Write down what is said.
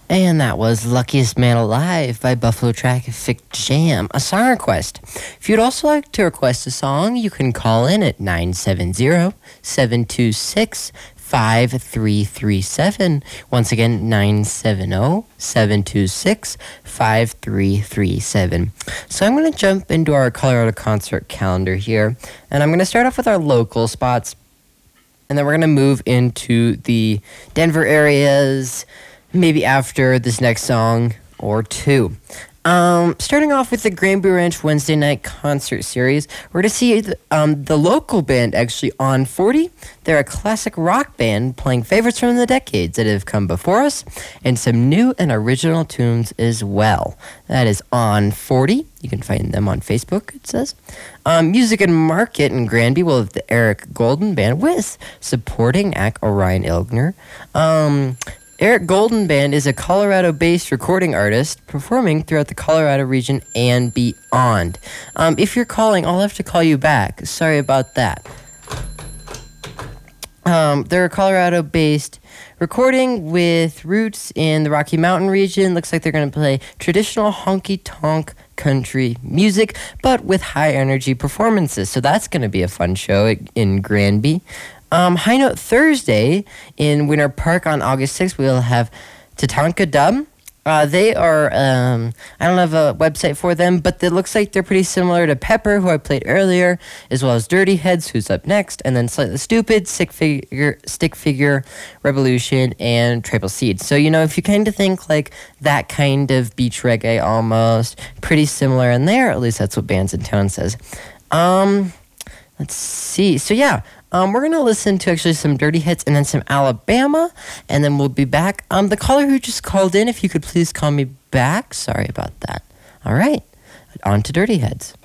And that was Luckiest Man Alive by Buffalo Traffic Jam, a song request. If you'd also like to request a song, you can call in at 970-726-5337. Once again, 970-726-5337. So I'm going to jump into our Colorado concert calendar here, and I'm going to start off with our local spots, and then we're going to move into the Denver areas, maybe after this next song or two. Starting off with the Granby Ranch Wednesday night concert series, we're going to see the local band actually On 40. They're a classic rock band playing favorites from the decades that have come before us and some new and original tunes as well. That is On 40. You can find them on Facebook, it says. Music and Market in Granby will have the Eric Golden Band with supporting act Orion Ilgner. Eric Golden Band is a Colorado-based recording artist performing throughout the Colorado region and beyond. If you're calling, I'll have to call you back. Sorry about that. They're a Colorado-based recording with roots in the Rocky Mountain region. Looks like they're going to play traditional honky-tonk country music, but with high-energy performances. So that's going to be a fun show in Granby. High Note Thursday in Winter Park on August 6th, we'll have Tatanka Dub. They are, I don't have a website for them, but it looks like they're pretty similar to Pepper, who I played earlier, as well as Dirty Heads, who's up next, and then Slightly Stupid, Stick Figure, Revolution, and Triple Seed. So, if you kind of think like that kind of beach reggae almost, pretty similar in there, at least that's what Bands in Town says. Let's see. So, yeah. We're going to listen to actually some Dirty Hits and then some Alabama, and then we'll be back. The caller who just called in, if you could please call me back. Sorry about that. All right. On to Dirty Heads.